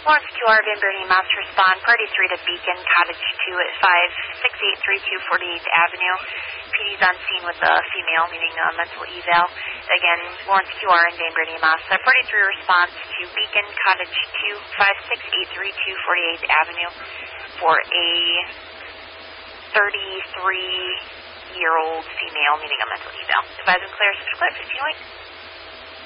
Lawrence QR, Van Buren, Mass respond. Party 3 to Beacon, Cottage 2 at 56832 48th Avenue. PD's on scene with a female, meaning a mental eval. Again, Lawrence QR and Van Buren, Mass. 43 response to Beacon, Cottage 2 56832 48th Avenue for a 33-year-old female, meaning a mental eval. Advise and clear, 6 clear, 15 wait.